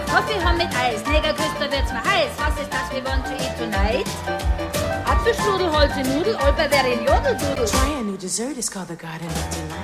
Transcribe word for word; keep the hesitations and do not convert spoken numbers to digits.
Kaffee haben mit Eis, Negerküster wird's mir heiß. Was ist das we want to eat tonight? Apfelstrudel, Holze Nudel, Olberberry, Jodeldudel. Try a new dessert, it's called the Garden of Delight.